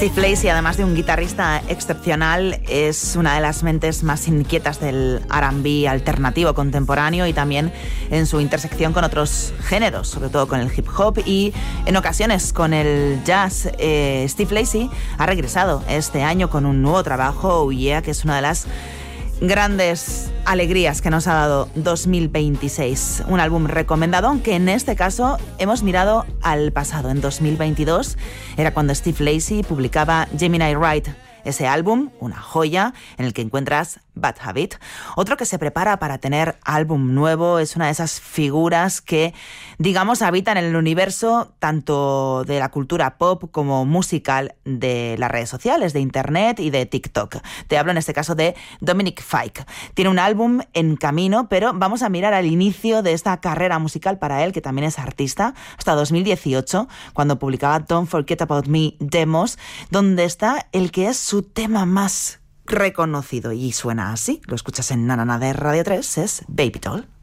Steve Lacy, además de un guitarrista excepcional, es una de las mentes más inquietas del R&B alternativo contemporáneo y también en su intersección con otros géneros, sobre todo con el hip hop y en ocasiones con el jazz. Steve Lacy ha regresado este año con un nuevo trabajo, Oh Yeah, que es una de las grandes alegrías que nos ha dado 2026. Un álbum recomendado, aunque en este caso hemos mirado al pasado. En 2022 era cuando Steve Lacy publicaba Gemini Ride, ese álbum, una joya, en el que encuentras Bad Habit. Otro que se prepara para tener álbum nuevo, es una de esas figuras que, digamos, habitan en el universo tanto de la cultura pop como musical de las redes sociales, de internet y de TikTok. Te hablo en este caso de Dominic Fike. Tiene un álbum en camino, pero vamos a mirar al inicio de esta carrera musical para él, que también es artista, hasta 2018, cuando publicaba Don't Forget About Me demos, donde está el que es su tema más reconocido y suena así, lo escuchas en Nanana de Radio 3, es Baby Doll.